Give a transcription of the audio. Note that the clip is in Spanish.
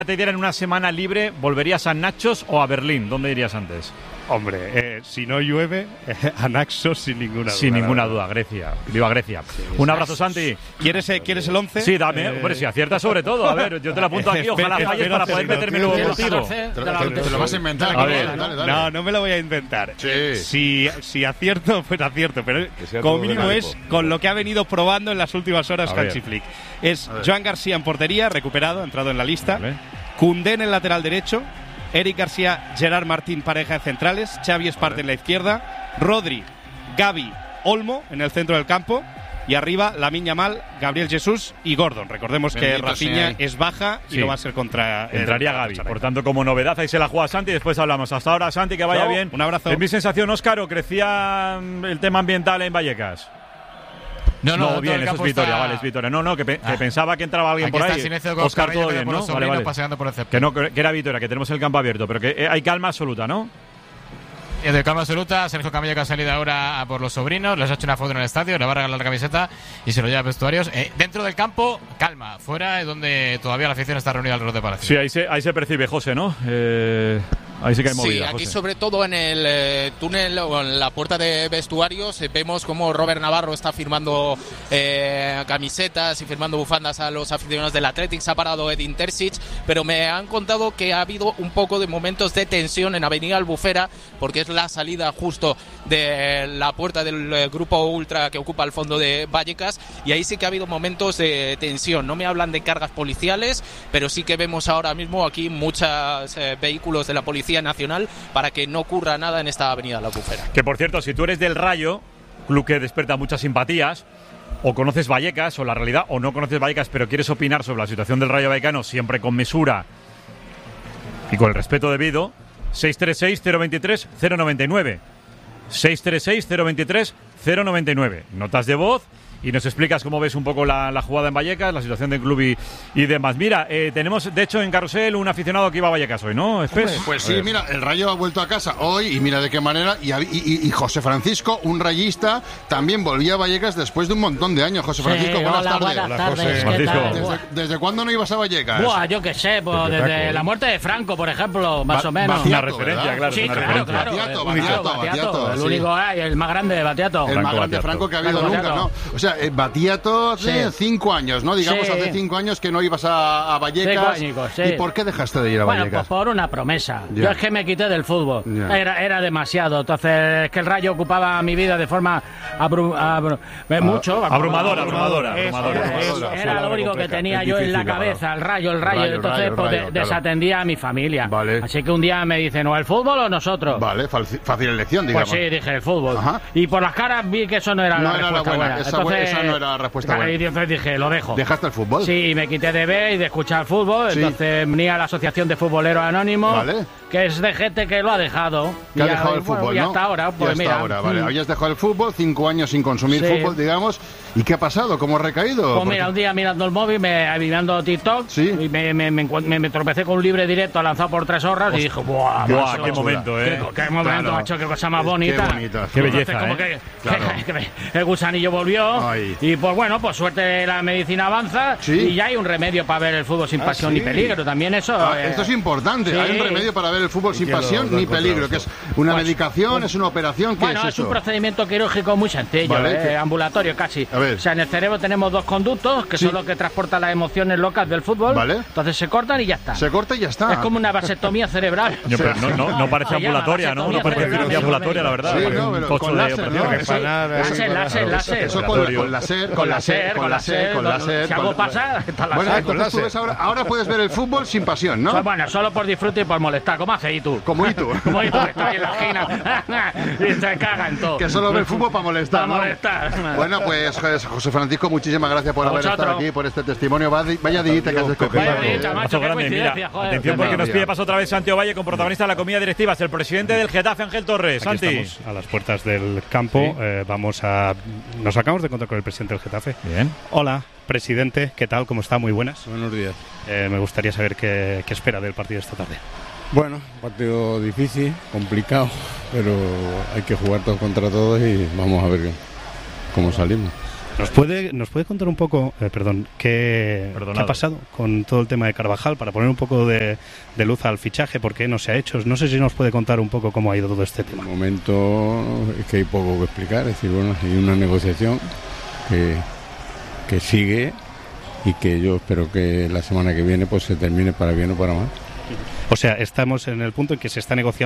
te dieran una semana libre, ¿volverías a Naxos o a Berlín? ¿Dónde irías antes? Hombre, si no llueve, a Naxos sin ninguna duda. Sin ninguna duda, Grecia. Viva Grecia. Un abrazo, Santi. ¿Quieres el 11? Sí, dame. Hombre, si aciertas sobre todo. A ver, yo te lo apunto aquí. Ojalá falles para poder meterme luego contigo. Te lo vas a inventar. A ver. No, no me lo voy a inventar. Sí. Si acierto, pues acierto. Pero como mínimo es con lo que ha venido probando en las últimas horas Hansi Flick. Es Joan García en portería, recuperado, ha entrado en la lista. Koundé en el lateral derecho. Eric García, Gerard Martín, pareja de centrales. Xavi Esparte en la izquierda. Rodri, Gavi, Olmo en el centro del campo. Y arriba, Lamine Yamal, Gabriel Jesús y Gordon. Recordemos que Rafinha es baja y no va a ser contra... Entraría Gavi. Por tanto, como novedad, ahí se la juega Santi y después hablamos. Hasta ahora, Santi, que vaya bien. Un abrazo. ¿Es mi sensación, Óscar, o crecía el tema ambiental en Vallecas? No, bien, eso es Vitoria, vale, es Vitoria. No, que pensaba que entraba alguien por ahí. Óscar, todo bien, ¿no? Vale. Paseando por el césped. Que era Vitoria, que tenemos el campo abierto, pero que hay calma absoluta, ¿no? De calma absoluta, Sergio Camilla que ha salido ahora por los sobrinos, les ha hecho una foto en el estadio, le va a regalar la camiseta y se lo lleva a vestuarios. Dentro del campo, calma. Fuera es donde todavía la afición está reunida alrededor de Palacio. Sí, ahí se percibe, José, ¿no? Ahí sí que hay movida. Sí, aquí José. sobre todo en el túnel o en la puerta de vestuarios vemos como Robert Navarro está firmando camisetas y firmando bufandas a los aficionados del Athletic. Se ha parado Edin Terzic, pero me han contado que ha habido un poco de momentos de tensión en Avenida Albufera, porque es la salida justo de la puerta del grupo ultra que ocupa el fondo de Vallecas, y ahí sí que ha habido momentos de tensión. No me hablan de cargas policiales, pero sí que vemos ahora mismo aquí muchos vehículos de la Policía Nacional para que no ocurra nada en esta Avenida La Albufera. Que por cierto, si tú eres del Rayo, club que despierta muchas simpatías, o conoces Vallecas o la realidad, o no conoces Vallecas pero quieres opinar sobre la situación del Rayo Vallecano, siempre con mesura y con el respeto debido, 636-023-099 636-023-099. Notas de voz y nos explicas cómo ves un poco la jugada en Vallecas, la situación del club y demás. Mira, tenemos de hecho en Carrusel un aficionado que iba a Vallecas hoy, ¿no? Pues sí, mira, el Rayo ha vuelto a casa hoy y mira de qué manera. Y José Francisco, un rayista, también volvía a Vallecas después de un montón de años. José Francisco, buenas tardes. Buenas tardes. ¿Desde cuándo no ibas a Vallecas? Buah, yo qué sé, pues desde la muerte de Franco, por ejemplo, más o menos. Una referencia, claro. Sí, una claro. Battiato, el único, el más grande de Battiato. El más grande Franco que ha habido nunca, ¿no? O sea, Battiato hace 5 años, ¿no? Digamos, hace 5 años que no ibas a Vallecas. 5 años, ¿Y por qué dejaste de ir a Vallecas? Bueno, pues por una promesa. Yo es que me quité del fútbol. Era demasiado. Entonces, es que el Rayo ocupaba mi vida de forma mucho. Abrumadora. Era lo único que tenía yo en la cabeza, el Rayo. Entonces, pues desatendía a mi familia. Vale. Así que un día me dicen, o el fútbol o nosotros. Vale, fácil elección, digamos. Pues sí, dije el fútbol. Ajá. Y por las caras vi que eso no era la respuesta buena. Esa no era la respuesta buena. Y entonces dije, lo dejo. ¿Dejaste el fútbol? Sí, me quité de ver y de escuchar fútbol. Entonces venía a la Asociación de Futboleros Anónimos, que es de gente que lo ha dejado. Que ha dejado el fútbol, y hasta ahora, pues mira. Vale. Habías dejado el fútbol, 5 años sin consumir fútbol, digamos. ¿Y qué ha pasado? ¿Cómo ha recaído? Pues mira, un día mirando el móvil, mirando TikTok, y me tropecé con un libre directo lanzado por 3 horas y dije, ¡buah! ¡Qué momento, ¡Qué momento, macho! ¡Qué cosa más bonita! ¡Qué belleza! Como que el gusanillo volvió. Y pues bueno, pues suerte, la medicina avanza y ya hay un remedio para ver el fútbol sin pasión ni peligro. También eso. Esto es importante. Hay un remedio para ver el fútbol sin pasión ni peligro, que es una medicación, es una operación. ¿Qué es un procedimiento quirúrgico muy sencillo, ambulatorio casi. O sea, en el cerebro tenemos 2 conductos que son los que transportan las emociones locas del fútbol. Entonces se cortan y ya está. Se corta y ya está. Es como una vasectomía cerebral. No parece ambulatoria, ¿no? No parece cirugía ambulatoria, la verdra. Un costo de operación. Láser. Eso con láser. Si algo pasa, está láser. Bueno, entonces tú ves ahora puedes ver el fútbol sin pasión, ¿no? Bueno, solo por disfrute y por molestar. ¿Cómo haces y tú? Como Itu, que está ahí en la esquina y se caga en todo. Que solo ve el fútbol para molestar, ¿no? Bueno, pues José Francisco, muchísimas gracias por haber estado aquí, por este testimonio. Vaya día que has escogido. Mira, atención porque nos pide paso otra vez Santiago Valle con protagonista de la comida directiva. Es el presidente del Getafe, Ángel Torres. Aquí Santi. estamos a las puertas del campo. Nos acabamos de encontrar con el presidente del Getafe. Bien. Hola, presidente. ¿Qué tal? ¿Cómo está? Muy buenas. Buenos días. Me gustaría saber qué espera del partido esta tarde. Bueno, partido difícil, complicado, pero hay que jugar todos contra todos y vamos a ver cómo salimos. ¿Nos puede contar un poco, qué ha pasado con todo el tema de Carvajal, para poner un poco de luz al fichaje? ¿Por qué no se ha hecho? No sé si nos puede contar un poco cómo ha ido todo este tema. De momento es que hay poco que explicar. Es decir, bueno, hay una negociación que sigue y que yo espero que la semana que viene pues se termine para bien o para mal. O sea, estamos en el punto en que se está negociando